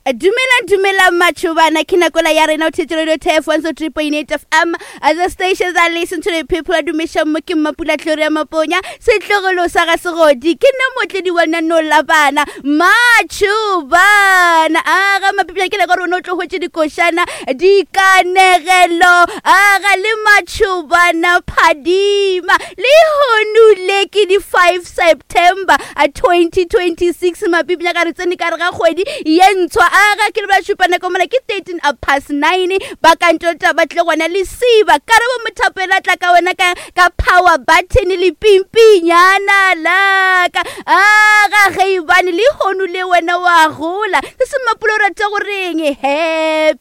Dumela macho bana ke nakola ya rena o thetselo TF 103.8 FM as a station that listen to the people a dumisha mo ke mapula tlhore ya maponya setlogolo sa ga segodi ke nna motledi wa no la bana macho bana aga mapipya ke le go rona o tlo hotse dikoshana dikanegelo aga le macho bana phadima le honule ke di 5 September 2026 mapipya ka re tsene ka re ga kgwedi yentshwa aga ke ba shupana ko mala ke 9:13 ba kantota ba tle gona le siba ka re bo mothapela tla ka wena ka power button le pimpinyana la ka aga ge ibane le honu le wena wa gola se mapulo rata go reng happy